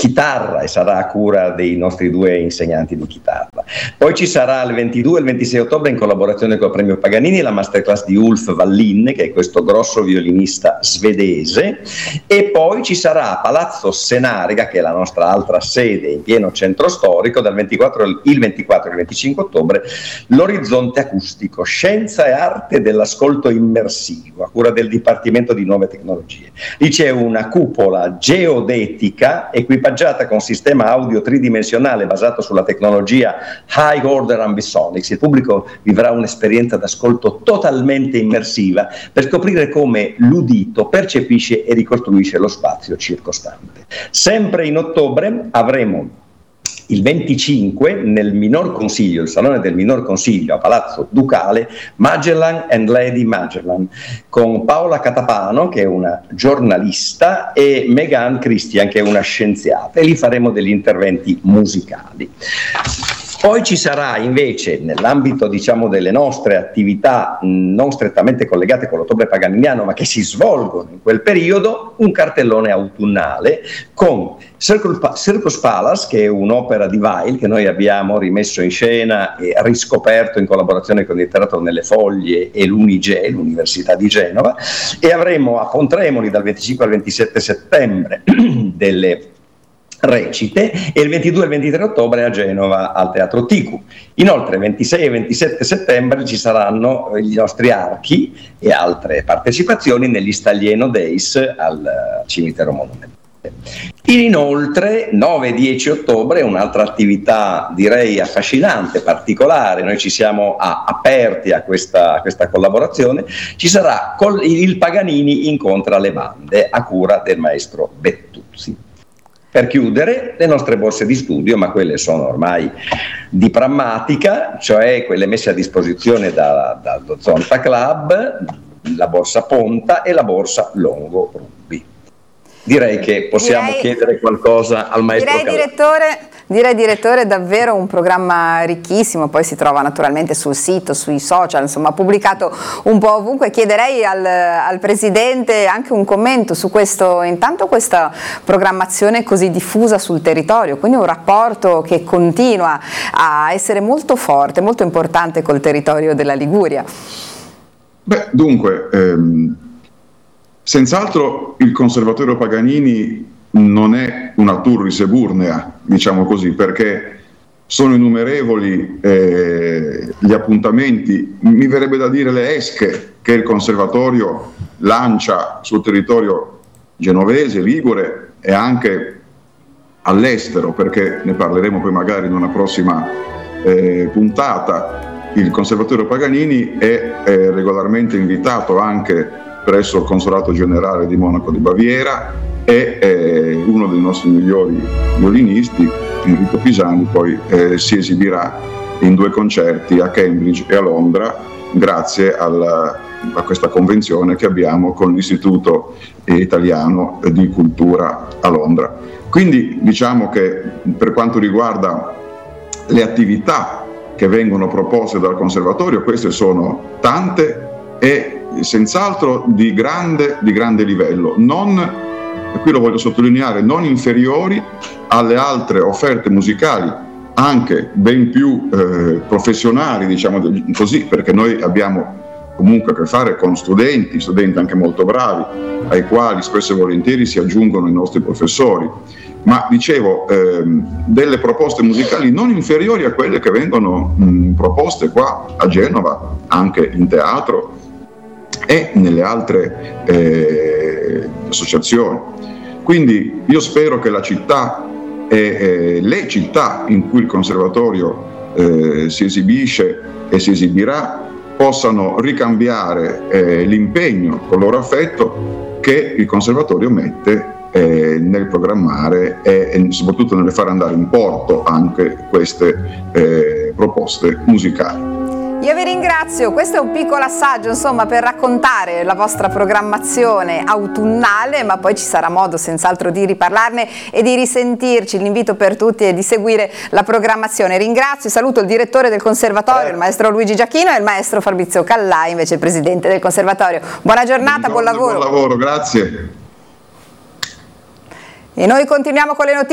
chitarra e sarà a cura dei nostri 2 insegnanti di chitarra. Poi ci sarà il 22 e il 26 ottobre, in collaborazione con il Premio Paganini, la masterclass di Ulf Wallin, che è questo grosso violinista svedese, e poi ci sarà a Palazzo Senarica, che è la nostra altra sede in pieno centro storico, il 24 e il 25 ottobre, l'Orizzonte Acustico, Scienza e Arte dell'Ascolto Immersivo, a cura del Dipartimento di Nuove Tecnologie. Lì c'è una cupola geodetica equipaggiata con sistema audio tridimensionale basato sulla tecnologia High Order Ambisonics. Il pubblico vivrà un'esperienza d'ascolto totalmente immersiva per scoprire come l'udito percepisce e ricostruisce lo spazio circostante. Sempre in ottobre avremo il 25 nel Minor Consiglio, il Salone del Minor Consiglio a Palazzo Ducale, Magellan and Lady Magellan, con Paola Catapano, che è una giornalista, e Megan Christian, che è una scienziata, e lì faremo degli interventi musicali. Poi ci sarà invece, nell'ambito diciamo delle nostre attività non strettamente collegate con l'ottobre paganiniano, ma che si svolgono in quel periodo, un cartellone autunnale con Circus Palace, che è un'opera di Weil che noi abbiamo rimesso in scena e riscoperto in collaborazione con il Teatro Nelle Foglie e l'Unige, l'Università di Genova, e avremo a Pontremoli dal 25 al 27 settembre delle recite, e il 22 e il 23 ottobre a Genova al Teatro Ticu. Inoltre 26 e 27 settembre ci saranno i nostri archi e altre partecipazioni negli Staglieno Days al Cimitero Monumentale. Inoltre 9 e 10 ottobre un'altra attività direi affascinante, particolare, noi ci siamo aperti a questa collaborazione, ci sarà il Paganini incontra le bande a cura del maestro Bettuzzi. Per chiudere, le nostre borse di studio, ma quelle sono ormai di prammatica, cioè quelle messe a disposizione dallo Zonta Club, la borsa Ponta e la borsa Longo Rugby. Direi che possiamo chiedere qualcosa al maestro Callà. Direi direttore, davvero un programma ricchissimo, poi si trova naturalmente sul sito, sui social, insomma pubblicato un po' ovunque. Chiederei al Presidente anche un commento su questo, intanto questa programmazione così diffusa sul territorio, quindi un rapporto che continua a essere molto forte, molto importante col territorio della Liguria. Beh, dunque, senz'altro il Conservatorio Paganini non è una turris eburnea, diciamo così, perché sono innumerevoli gli appuntamenti, mi verrebbe da dire le esche che il Conservatorio lancia sul territorio genovese, ligure e anche all'estero, perché ne parleremo poi magari in una prossima puntata. Il Conservatorio Paganini è regolarmente invitato anche presso il Consolato Generale di Monaco di Baviera, e uno dei nostri migliori violinisti, Enrico Pisani, poi si esibirà in 2 concerti a Cambridge e a Londra grazie a questa convenzione che abbiamo con l'Istituto Italiano di Cultura a Londra. Quindi diciamo che per quanto riguarda le attività che vengono proposte dal Conservatorio, queste sono tante e senz'altro di grande livello, e qui lo voglio sottolineare, non inferiori alle altre offerte musicali, anche ben più professionali, diciamo così, perché noi abbiamo comunque a che fare con studenti anche molto bravi, ai quali spesso e volentieri si aggiungono i nostri professori. Ma dicevo, delle proposte musicali non inferiori a quelle che vengono proposte qua a Genova, anche in teatro e nelle altre associazioni. Quindi io spero che la città e le città in cui il Conservatorio si esibisce e si esibirà possano ricambiare l'impegno con il loro affetto che il Conservatorio mette nel programmare e soprattutto nel fare andare in porto anche queste proposte musicali. Io vi ringrazio, questo è un piccolo assaggio insomma per raccontare la vostra programmazione autunnale, ma poi ci sarà modo senz'altro di riparlarne e di risentirci. L'invito per tutti è di seguire la programmazione. Ringrazio e saluto il direttore del Conservatorio, il maestro Luigi Giachino, e il maestro Fabrizio Callà, invece presidente del Conservatorio. Buona giornata, buon lavoro. Buon lavoro, grazie. E noi continuiamo con le notizie.